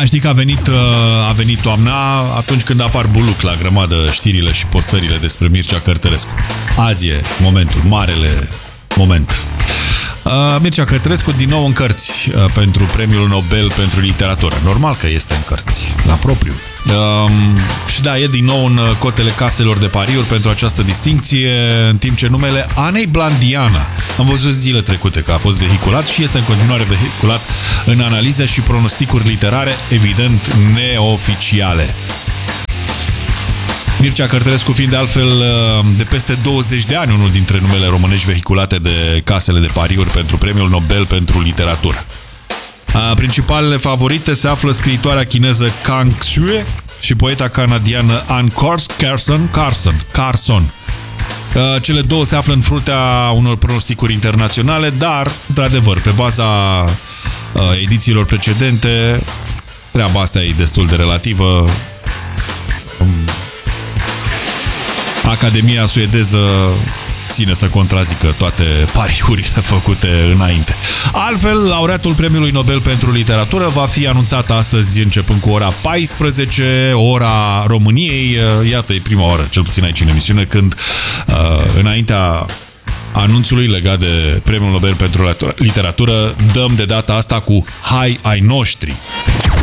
știi că a venit toamna atunci când apar buluc la grămadă știrile și postările despre Mircea Cărtărescu. Azi e momentul, marele moment. Mircea Cărtărescu din nou în cărți pentru Premiul Nobel pentru Literatură. Normal că este în cărți, la propriu. Și da, e din nou în cotele caselor de pariuri pentru această distincție, în timp ce numele Anei Blandiana, am văzut zile trecute că a fost vehiculat și este în continuare vehiculat în analize și pronosticuri literare, evident neoficiale. Mircea Cărtărescu fiind de altfel de peste 20 de ani unul dintre numele românești vehiculate de casele de pariuri pentru Premiul Nobel pentru Literatură. Principalele favorite se află scriitoarea chineză Kang Xue și poeta canadiană Anne Carson. Cele două se află în fruntea unor pronosticuri internaționale, dar, într-adevăr, pe baza edițiilor precedente, treaba asta e destul de relativă. Academia suedeză ține să contrazică toate pariurile făcute înainte. Altfel, laureatul Premiului Nobel pentru Literatură va fi anunțat astăzi începând cu ora 14, ora României. Iată, e prima oară, cel puțin aici în emisiune, când înaintea anunțului legat de Premiul Nobel pentru Literatură dăm de data asta cu Hai ai noștri.